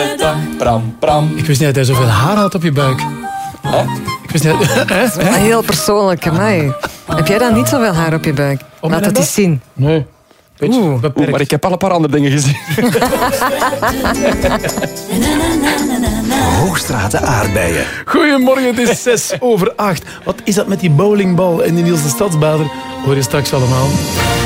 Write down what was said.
Pram, pram. Ik wist niet dat hij zoveel haar had op je buik. Ik wist niet... Heel persoonlijk, amai. Heb jij dan niet zoveel haar op je buik? Laat mijn dat buik? eens zien. Nee. Beetje beperkt. Maar ik heb al een paar andere dingen gezien. Hoogstraten aardbeien. Goedemorgen, het is 7:06. Wat is dat met die bowlingbal en die Niels de Stadsbader? Hoor je straks allemaal.